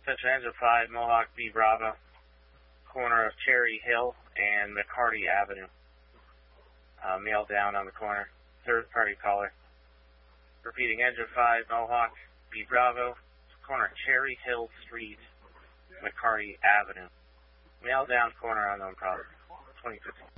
Attention Engine 5, Mohawk B Bravo, corner of Cherry Hill and McCarty Avenue. Male down on the corner, third party caller. Repeating, Engine 5, Mohawk B Bravo, corner Cherry Hill Street, McCarty Avenue. Male down, corner unknown problem. 2015.